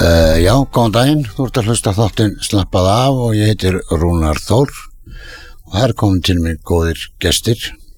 Já, góðan daginn, þú ert að hlusta þáttinn Slappað af og ég heitir Rúnar Þór og það komin til mig góðir gestir.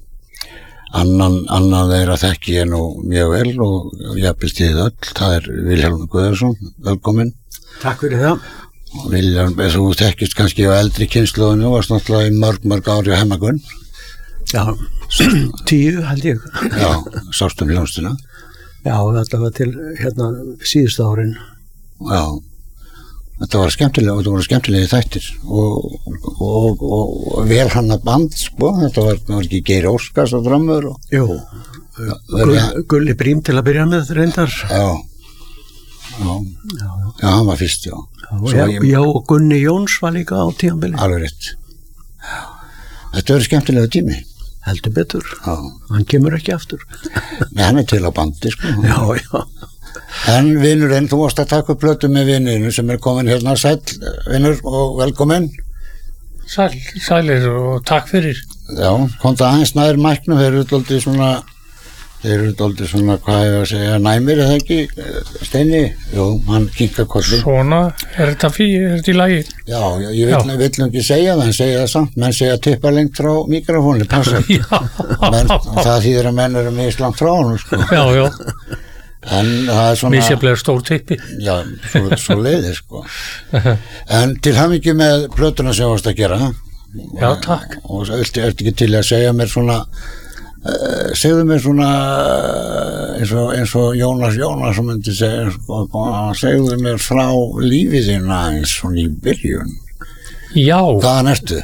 Annan þeirra þekki ég nú mjög vel og jafnvel þið öll, það Vilhjálmur Guðjónsson, velkominn. Takk fyrir það. Vilhjálm, þú þekkist kannski á eldri kynslóðinu og varst náttúrulega í mörg ári á Hemmagunn. Já, 10 held ég. Já, sástu hljómsdina. Já, þetta var til síðustu árin. Já, þetta voru skemmtilegi þættir og vel hannað band, sko, þetta var ekki Geir Óskars og drömmur og... Jú, Gulli Brím til að byrja með reyndar. Já, hann var fyrst, já. Já, og Gunni Jóns var líka á tímabili. Alveg rétt. Þetta verður skemmtilegu tími. Heldur betur. Já. Hann kemur ekki aftur. Nei, hann til á bandi, sko. Já. En vinurinn, þú varst að taka upp plötu með vinurinn sem komin hérna, sæll vinur og velkominn. Sælir og takk fyrir. Já, komdu aðeins nær mæknum, þeir eru dálítið svona, hvað hefur að segja, næmir eða ekki, Steini? Jú, hann kinkar kolli. Svona, er þetta í lagi? Já, ég vill ekki segja það, en segja það samt, menn segja tippa lengt frá mikrofónni, passa. Það þýðir að menn eru mislangt frá hann, sko. Já. En það svona... Misjaflega stór tippi. Já, svo leiðir, sko. En til hamingju með plötuna sem varst að gera. Já, takk. Og ertu ekki til að segja mér svona, segðu mér svona, eins og Jónas myndi segja, sko, segðu mér frá lífið þín aðeins svona í byrjun. Já. Hvaðan ertu?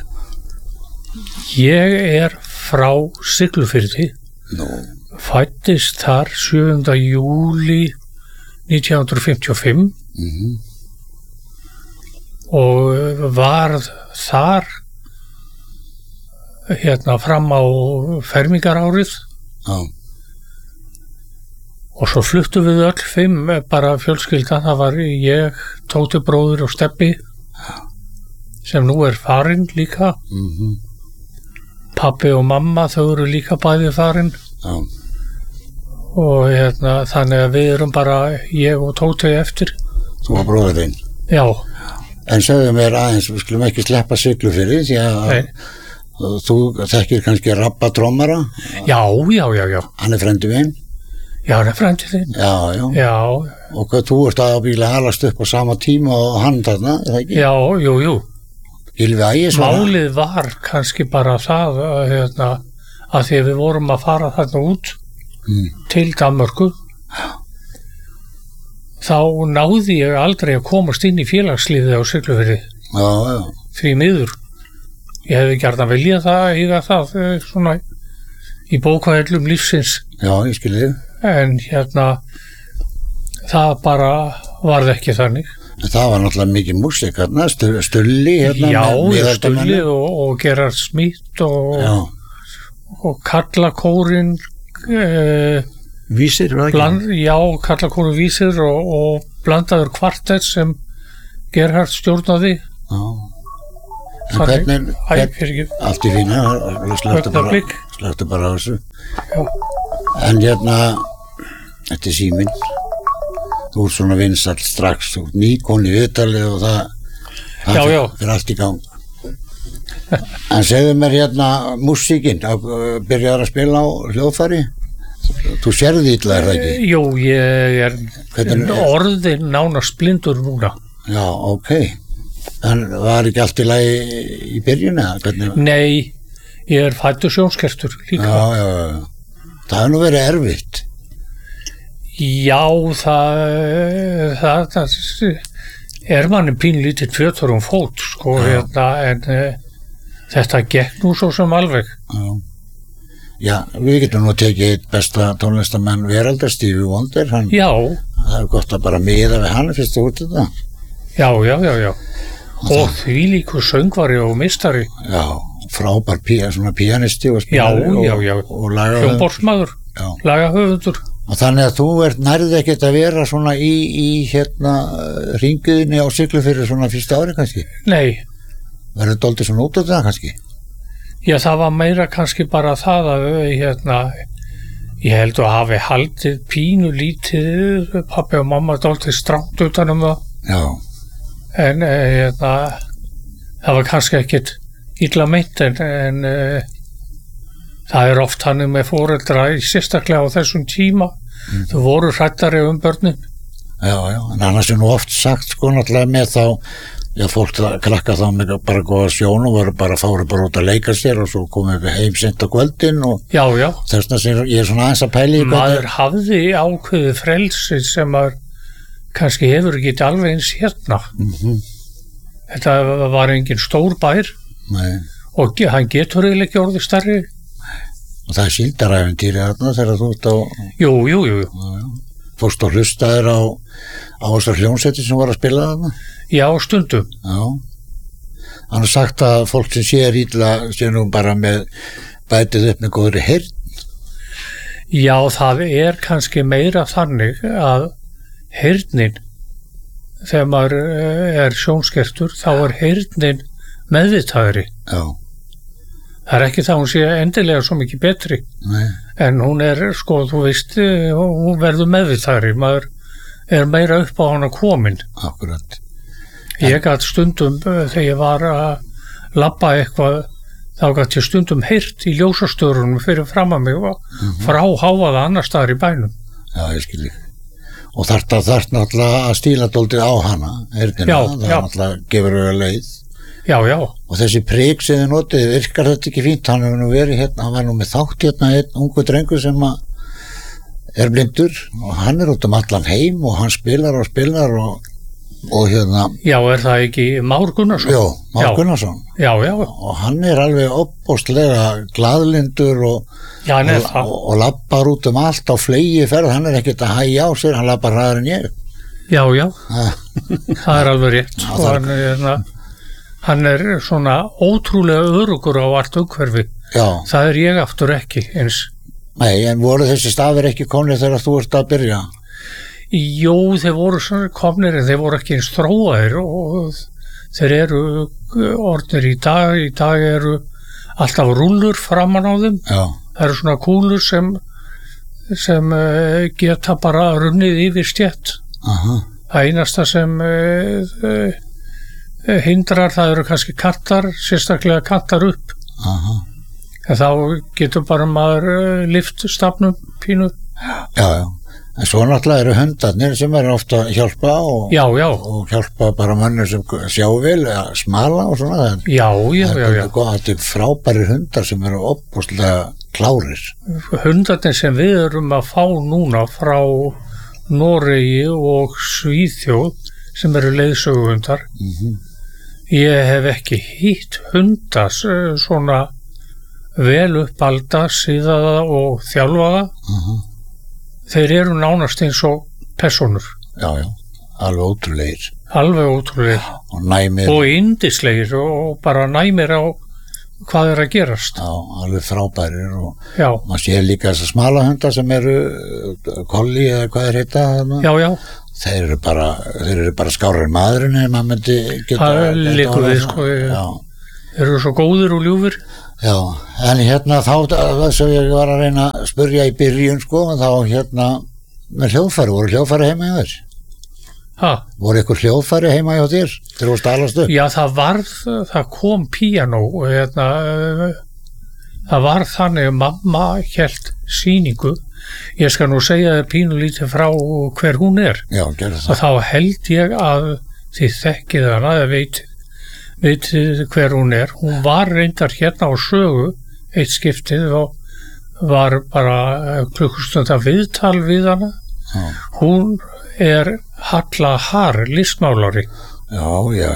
Ég er frá Siglufirði. Nú. Fæddist þar 7. júlí 1955 og varð þar fram á fermingarárið. Já. Og svo fluttum við öll 5 bara fjölskyldan, það var ég, Tóti bróðir og Stebbi sem nú er farinn líka. Pabbi og mamma, þau eru líka bæði farinn. Já. Og þannig að við erum bara ég og Tóti eftir. Þú var bróðir þinn? Já. En segðu mér aðeins, við skulum ekki sleppa Siglufirði því að þú þekkir kannski Rabba trommara? Já. Hann frendi minn? Já, hann frendi þinn. Já. Og hvað, þú ert aðbyggilega halast upp á sama tíma og hann þarna, er það ekki? Já, jú. Gylfi Ægisson? Málið var kannski bara það að því við vorum að fara þarna út til Danmörku, þá náði ég aldrei að komast inn í félagslífið á Siglufirði. Já. Því miður. Ég hefði gjarnan viljað eiga það svona í bókahillum lífsins. Já, ég skil þig. En það bara varð ekki þannig. En það var náttúrulega mikið músík hérna, Stulli hérna. Já, Stulli og Gerhard Smith og Karlakórinn Vísir, var ekki? Já, Karlakórinn Vísir og blandaður kvartett sem Gerhard stjórnaði. Já. En hvernig allt í fína, slöktu bara á þessu. Já. En þetta er síminn. Þú ert svona vinsæll strax, þú ert nýkomin í viðtalið og það fyrir allt í gang. En segðu mér músíkin, byrjar að spila á hljóðfæri? Þú sérði illa, er það ekki? Jú, ég er orðin nánast blindur núna. Já, ok. En var ekki allt í lagi í byrjun eða hvernig? Nei, ég er fæddur sjónskertur líka. Já. Það hefur nú verið erfitt. Já, það er manni pínlítið fjötur fót, sko, en þetta gekk nú svo sem alveg. Já, við getum nú tekið besta tónlistamenn veraldar, Stevie Wonder. Já. Það er gott að bara miða við hann fyrst út þetta. Já. Og þvílíkur söngvari og mistari. Já, frábær píanisti og spilari. Já. Og lagahöfundur. Hljómborðsmaður, lagahöfundur. Og þannig að þú nærði ekkert að vera svona í hringiðinni á Siglufirði svona fyrsta ári kannski? Nei. Verður dálítið svona út af það kannski? Já, það var meira kannski bara það að ég held að hafi haldið pínu lítið, pabbi og mamma dálítið strangt utan það. Já. En það var kannski ekkit illa meint en það oft hannig með foreldra sérstaklega á þessum tíma. Þau voru hræddari börnin. Já, en annars nú oft sagt sko náttúrulega með þá, fólk krakka þá með bara góða sjón og fóru bara út að leika sér og svo komið heim sent á kvöldin og já. Þessna sem ég svona aðeins að pæli maður hafði ákveðið frelsi sem maður kannski hefur ekki alveg eins hérna. Þetta var engin stór bær. Nei. Og hann getur eiginlega ekki orðið stærri. Og það síldaræventýri þarna þegar þú ert á... Jú. Já. Fórst og hlustaðir á þessar hljómsveitir sem voru að spila þarna? Já, stundum. Já. Hann har sagt að fólk sem sér illa sé nú bara með bætið upp með góðri heyrn. Já, það kannski meira þannig að heyrnin, þegar maður sjónskertur, þá heyrnin meðvitaðri. Já. Það ekki það hún sé endilega svo mikið betri. Nei. En hún sko, þú veist, hún verður meðvitaðri, maður meira upp á hana komin. Akkurat. Ég gat stundum, þegar ég var að labba eitthvað, þá gat ég stundum heyrt í ljósastörunum fyrir fram að mig frá háaða annar staðar í bænum. Já, ég skil ekki. Og þarf náttúrulega að stíla dálítið á hana, heyrnina, það náttúrulega gefur auðvitað leið. Já. Og þessi prik sem þið notið, virkar þetta ekki fínt? Hann hefur nú verið hérna, hann var nú með þátt hérna, einn ungu drengur sem blindur og hann út allan heim og hann spilar og hérna... Já, það ekki Már Gunnarsson? Já, Már Gunnarsson. Já. Og hann alveg opbóstlega glaðlindur og lappar út allt á flegi ferð, hann ekkert að hægja á sér, hann lappar hraðar en ég. Já. Það alveg rétt. Og hann svona ótrúlega örugur á allt umhverfi. Já. Það ég aftur ekki eins. Nei, en voru þessi stafir ekki komnir þegar þú ert að byrja? Jú, þeir voru svona komnir en þeir voru ekki eins þróaðir og þeir orðnir í dag. Í dag alltaf rúllur framan á þeim. Já. Það svona kúlur sem geta bara runnið yfir stétt. Það einasta sem hindrar, það kannski kantar, sérstaklega kantar upp. En þá getur bara maður lyft stafnum pínu. Já. En svo náttúrulega hundarnir sem ofta að hjálpa og hjálpa bara mönnum sem sjá vel að smala og svona. Já. Þetta frábærir hundar sem opbúslega klárir. Hundarnir sem við erum að fá núna frá Noregi og Svíþjóð sem leiðsöguhundar. Ég hef ekki hitt hundar svona vel uppalda, síðaða og þjálfaða. Þeir nánast eins og personur. Já, alveg ótrúlegir. Og næmir. Og yndislegir og bara næmir á hvað að gerast. Já, alveg frábærir og maður sé líka þess að smala hundar sem kolli eða hvað heita. Já. Þeir bara skárið maðurinn en maður myndi geta... Það líkur við, sko. Þeir svo góðir og ljúfir. Já, en hérna þess að ég var að reyna að spyrja í byrjun, sko, þá með hljóðfæri, voru hljóðfæri heima hjá þér? Voru ykkur hljóðfæri heima hjá þér þegar þú stalast upp? Já, það kom píanó og það var þannig að mamma hélt sýningu. Ég skal nú segja þér pínulítið frá hver hún Já, gerðu það. Og þá held ég að þið þekkið hana eða vitið hver hún Hún var reyndar hérna á Sögu eitt skiptið og var bara klukkustunda viðtal við hana. Hún Halla Haar, listmálari. Já.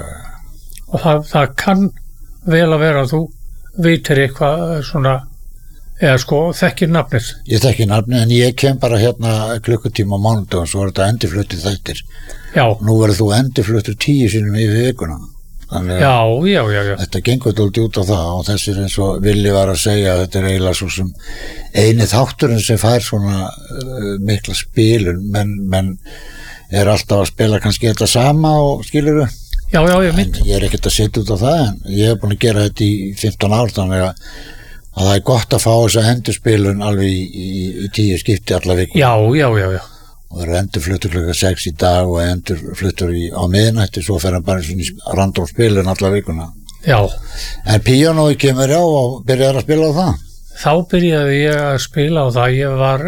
Og það kann vel að vera að þú vitir eitthvað svona eða sko, þekkir nafnið. Ég þekki nafnið, en ég kem bara hérna klukkutíma á mánudaginn, svo þetta endurfluttir þættir. Já. Nú verður þú endurfluttur 10 sinnum yfir vikuna. Þannig já. Þetta gengur dálítið út á það og þessir eins og Villi var að segja, þetta eiginlega svo sem eini þátturinn sem fær svona mikla spilun, menn alltaf að spila kannski þetta sama og skilurðu? Já, ég mynd. Ég ekkert að setja út á það, en ég búin að gera þetta í 15 ár, þannig að það gott að fá þessa endurspilun alveg í 10 skipti alla viku. Já. og verður endurfluttur klukkan 6 í dag og endurfluttur á miðnætti, svo fer hann bara svona í random spilun alla vikuna. Já. En píanói kemur á og byrjaði að spila á það? Þá byrjaði ég að spila á það. Ég var,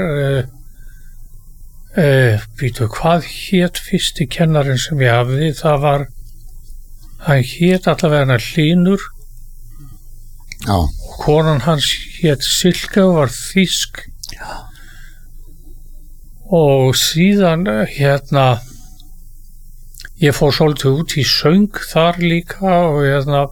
hvað hét fyrsti kennarinn sem ég hafði? Það var, hann hét allavega Hlynur. Já. Og konan hans hét Silke og var þýsk. Já. Og síðan ég fór svolítið út í söng þar líka og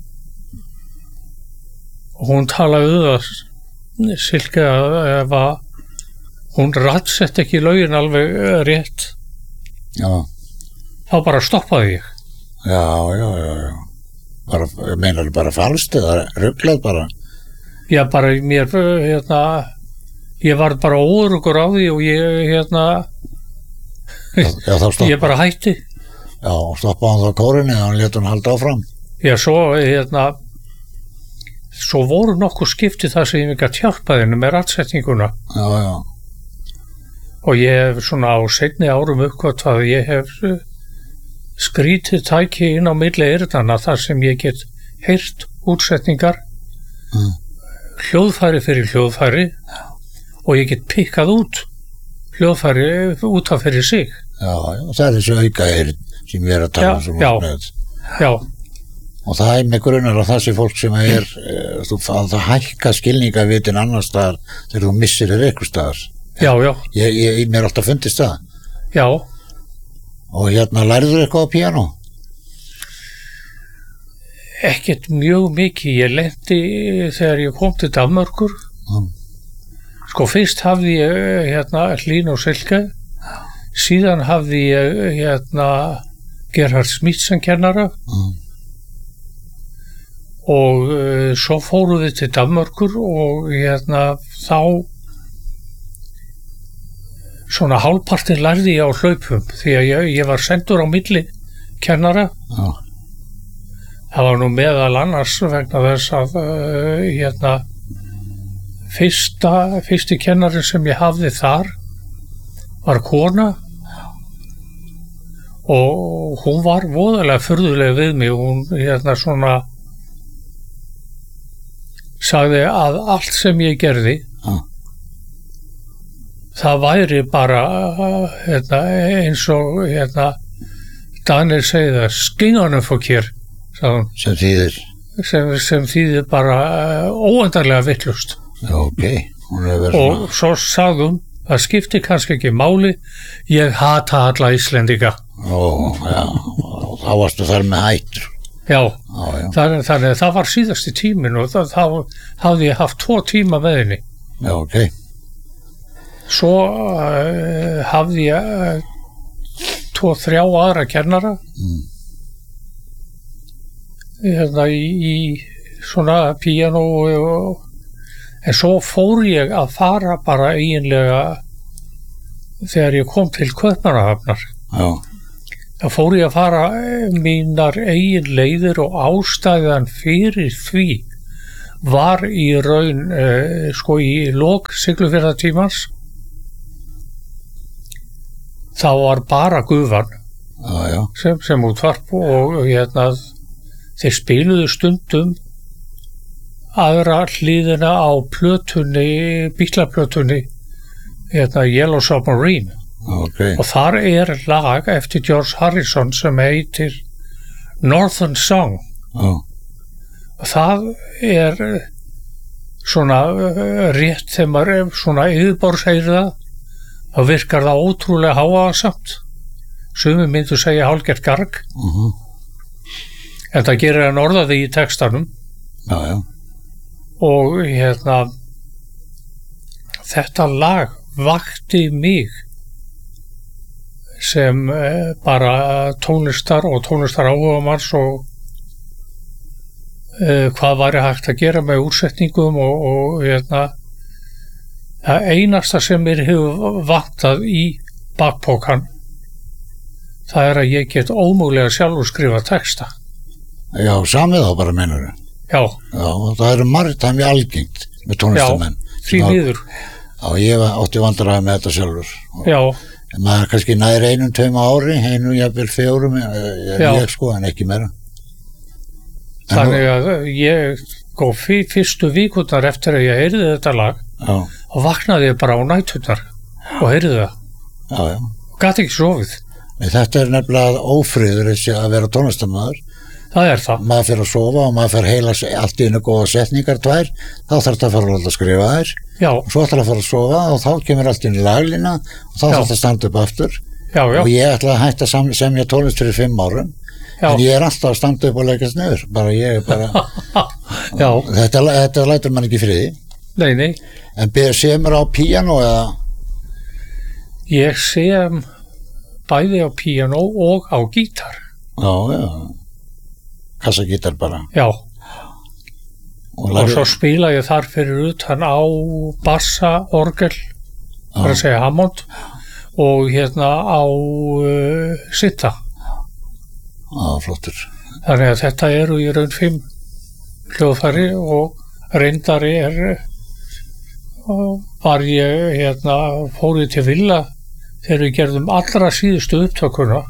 hún talaði það Silke að hún ratsett ekki lögin alveg rétt. Já. Þá bara stoppaði ég. Já. Bara, meinar bara falskt eða ruglað bara? Já, bara mér, ég var bara óöruggur á því og ég, ég bara hætti. Já, og stoppaði hann þá kórinni og hann lét hann halda áfram. Já, svo voru nokkuð skipti það sem ég gat hjálpað henni með ratsetninguna. Já. Og ég hef svona á seinni árum uppgötvað að ég hef skrítið tæki inn á milli eyrnanna þar sem ég get heyrt útsetningar, hljóðfæri fyrir hljóðfæri. Já. Og ég get pikkað út hljóðfæri út af fyrir sig. Já, það er þessu aukaheyrn sem ég að tala um. Já. Og það með grunar að það sé fólk sem að það hækka skilningavitin annars staðar þegar þú missir þér einhvers staðar. Já. Mér alltaf fundist það. Já. Og lærður eitthvað á píanó? Ekkert mjög mikið. Ég lenti þegar ég kom til Danmörkur. Sko fyrst hafði ég Hlyn og Silke, síðan hafði ég Gerhard Smith sem kennara og svo fórum við til Danmörkur og þá svona hálfpartinn lærði ég á hlaupum því að ég var sendur á milli kennara. Það var nú meðal annars vegna þess að fyrsti kennari sem ég hafði þar var kona og hún var voðalega furðuleg við mig. Hún svona sagði að allt sem ég gerði það væri bara eins og Danir segið það skingarnum fókir sem þýðir bara óendanlega vittlust. Ok. Og svo sagðum það skipti kannski ekki máli, ég hata alla Íslendinga. Já, þá varstu þar með hættur. Já. Þannig að það var síðasti tíminn og þá hafði ég haft 2 tíma með henni. Já, ok. Svo hafði ég 2-3 aðra kennara í svona píanó en svo fór ég að fara bara eiginlega þegar ég kom til Kaupmannahafnar. Já. Þá fór ég að fara mínar eigin leiðir og ástæðan fyrir því var í raun í lok Siglufjarðartímans. Þá var bara gufan sem útvarp og þeir spiluðu stundum aðra hliðina á plötunni, bílaplötunni Yellow Submarine. Okay. Og þar lag eftir George Harrison sem heitir Northern Song. Og það svona rétt þegar maður svona yfirborðsheyrir það, þá virkar það ótrúlega hávaðasamt. Sumir myndu segja hálfgert garg. En það gerir hann orðaði í textanum. Já. Og þetta lag vakti mig sem bara tónlistar og tónlistaráhugamanns og hvað væri hægt að gera með útsetningum og það einasta sem mér hefur vantað í bakpokan það að ég get ómögulega sjálfur skrifa texta. Já, samið þá bara meinarðu? Já, það margt það mjög algengt með tónlistamenn. Já, því miður. Já, ég átti vandræði með þetta sjálfur. Já. maður kannski nær 1-2 ári, jafnvel 4, ég sko, en ekki meira. Þannig að ég fyrstu víkurnar eftir að ég heyrði þetta lag og vaknaði ég bara á næturnar og heyrði það og gat ekki sofið. Þetta nefnilega ófriður að vera tónlistarmaður. Það það. Maður fyrir að sofa og maður fyrir heila allt í einu góða setningar 2, þá þarf þetta að fara að skrifa þær. Og svo ætla að fara að sofa og þá kemur allt í einu laglína og þá þarf þetta að standa upp aftur. Og ég ætla að hætta að semja tónlist fyrir 5 árum. En ég alltaf að standa upp og leggast niður. Ég þetta lætur mann ekki friði. Nei. En semur á píanó eða? Ég sem bæði á píanó og á gítar. Kassagítar bara. Og svo spila ég þar fyrir utan á bassa, orgel, bara að segja Hammond, og á sita. Flottur. Þannig að þetta eru í raun 5 hljóðfæri og reyndari var ég fórið til Villa þegar við gerðum allra síðustu upptökuna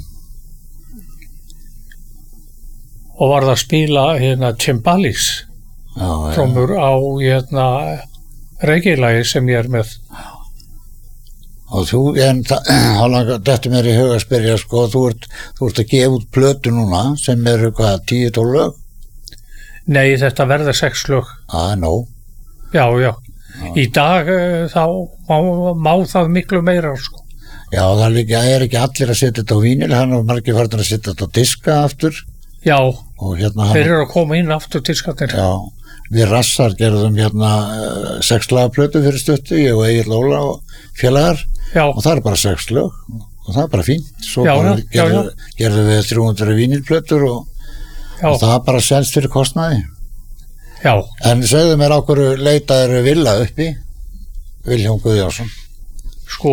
og varð að spila Timbalis trommur á reggae-lagi sem ég með. Og þetta mér í huga að spyrja, sko, þú ert að gefa út plötu núna sem eru 10-12 lög? Nei, þetta verða 6 lög. Nóg. Já. Í dag þá má það miklu meira, sko. Já, það ekki allir að setja þetta á vínil, hann og margir farnir að setja þetta á diska aftur. Já, þeir eru að koma inn aftur diskarnir. Já, við Rassar gerðum 6 lagaplötu fyrir stuttu, ég og Egill Óla og félagar, og það bara 6 lög og það bara fínt. Svo gerðum við 300 vínilplötur og það bara selst fyrir kostnaði. En segðu mér á hverju leitaður Villa uppi, Vilhjálm Guðjónsson? Sko,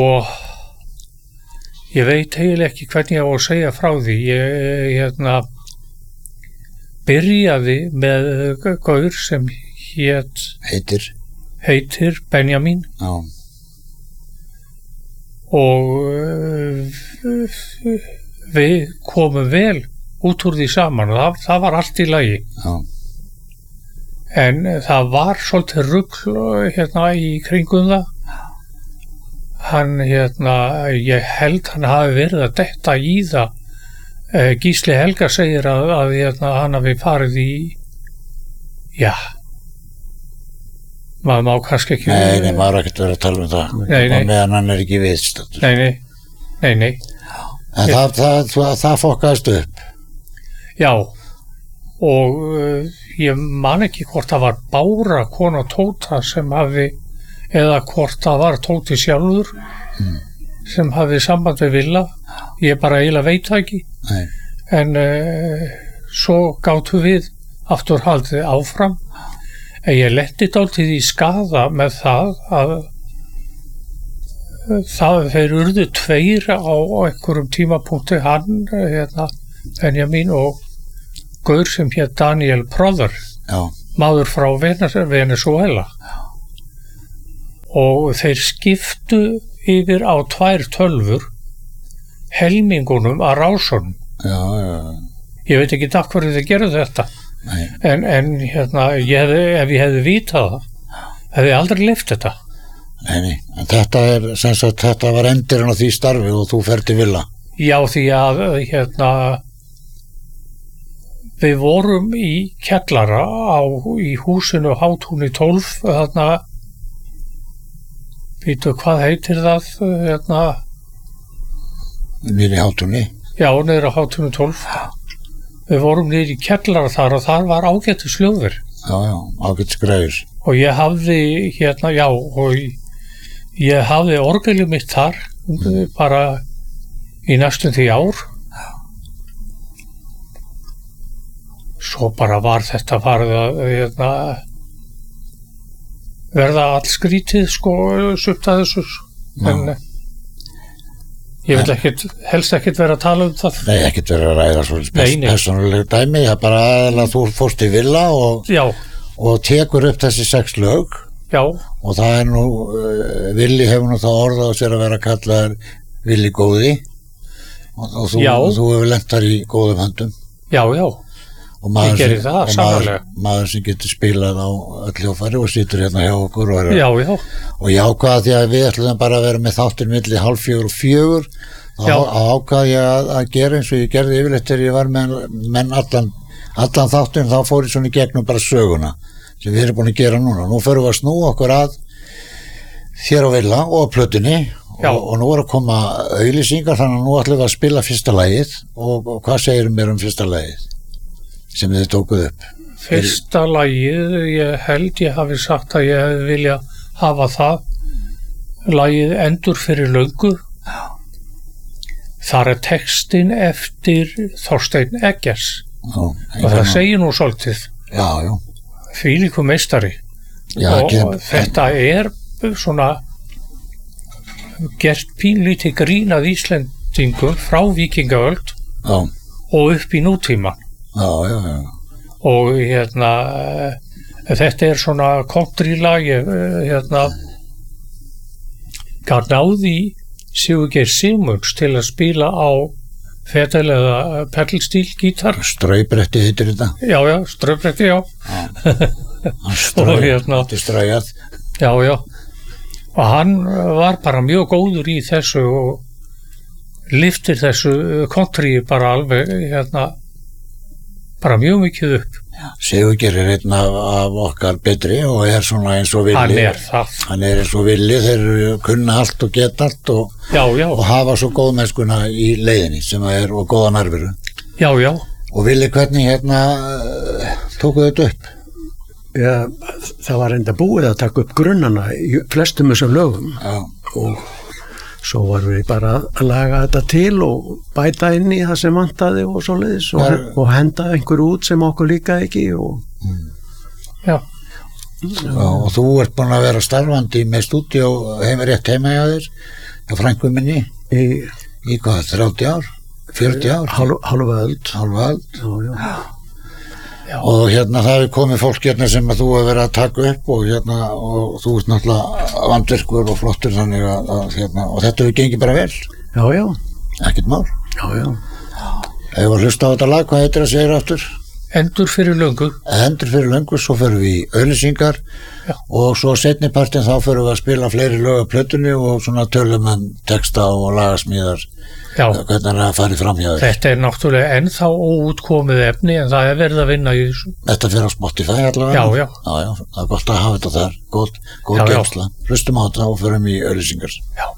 ég veit eiginlega ekki hvernig ég á að segja frá því. Ég byrjaði með gaur sem heitir Benjamin og við komum vel út úr því saman og það var allt í lagi. En það var svolítið rugl í kringum það. Hann ég held hann hafi verið að detta í það. Gísli Helga segir að hann hafi farið í maður má kannski ekki Nei, maður ekki verið að tala það og meðan hann ekki viðstættur. Nei. En það fokkaðist upp. Já, og ég man ekki hvort það var Bára kona Tóta sem hafi, eða hvort það var Tóti sjálfur sem hafi samband við Villa. Ég bara eiginlega veit það ekki. En svo gátum við aftur haldið áfram. En ég lenti dálítið í skaða með það að þeir urðu 2 á einhverjum tímapunkti, hann Benjamin og gaur sem hét Daniel Prother, maður frá Venezuela. Og þeir skiptu yfir á 2 tölvur helmingunum að rásunum. Ég veit ekki af hverju þeir gerðu þetta. En ef ég hefði vitað það, hefði ég aldrei leyft þetta. Nei, en þetta var endirinn á því starfi og þú fer til Villa. Já, því að við vorum í kjallara í húsinu Hátúni 12, býtu, hvað heitir það? Niður í Hátúni? Já, niður á Hátúni 12. Við vorum niður í kjallara þar og þar var ágætis hljóður. Já, ágætis græður. Og ég hafði ég hafði orgelið mitt þar bara í næstum því ár. Svo bara var þetta farið að verða all skrítið, sko, sumt að þessu. En ég vil helst ekkert vera að tala það. Nei, ekkert vera að ræða svolítið persónuleg dæmi. Það bara að þú fórst í Villa og tekur upp þessi 6 lög. Já. Og það nú, Villi hefur nú þá orð á sér að vera kallaður Villi góði og þú hefur lent þar í góðum höndum. Já, og maður, ég gerir það, sannarlega. Maður sem getur spilað á öll hljóðfæri og situr hérna hjá okkur og ég ákvaða því að við ætlum bara að vera með þáttir milli 3:30 og 4 þá ákvaða ég að gera eins og ég gerði yfirleitt þegar ég var með allan þáttin, þá fór ég svona í gegnum bara söguna sem við erum búin að gera núna. Nú förum við að snúa okkur að þér á Villa og plötunni og nú er að koma auglýsingar, þannig að nú ætlum við að spila fyrsta lagið og hvað segir mér fyrsta lagið sem þið tókuð upp? Fyrsta lagið, ég held ég hafi sagt að ég hefði vilja hafa það lagið Endur fyrir löngu. Þar er textin eftir Þorsteinn Eggers og það segir nú svolítið. Þvílíkur meistari og þetta er svona gert pínlítið grín að Íslendingum frá víkingaöld og upp í nútíman. Og þetta er svona countrylag, gat náði Sigurgeir Sigmunds til að spila á fedal eða pedalsteel gítar. Straubretti heitir þetta. Já, straubretti, já. Þetta er stræjað. Já. Og hann var bara mjög góður í þessu og lyftir þessu country bara alveg bara mjög mikið upp. Sigurgeir er einn af okkar betri og er svona eins og Villi. Hann er eins og Villi, þeir kunna allt og geta allt og hafa svo góðmennskuna í leiðinni sem er og góða nærveru. Já. Og Villi, hvernig tókuð þetta upp? Já, það var enda búið að taka upp grunnana í flestum þessum lögum og svo varum við bara að laga þetta til og bæta inn í það sem vantaði og svoleiðis og henda einhverju út sem okkur líkaði ekki Já, og þú ert búin að vera starfandi með stúdíó rétt heima hjá þér hjá frænku minni í hvað, 30 ár? 40 ár? Hálfa öld. Já. Og það er komið fólk sem að þú hefur verið að taka upp og þú ert náttúrulega vandvirkur og flottur þannig að og þetta hefur gengið bara vel. Já. Ekkert mál. Já. Ef við hlusta á þetta lag, hvað heitir það segir aftur? Endur fyrir löngu. Endur fyrir löngu, svo förum við í auglýsingar og svo seinni partinn þá förum við að spila fleiri lög á plötunni og svona tölum texta og lagasmíðar. Hvernig er það að fara fram hjá þér? Þetta er náttúrulega ennþá óútkomið efni en það er verið að vinna í þessu. Þetta fyrir á Spotify allavega? Já. Það er gott að hafa þetta þar, góð geymsla. Hlustum á þetta og förum í auglýsingar. Já.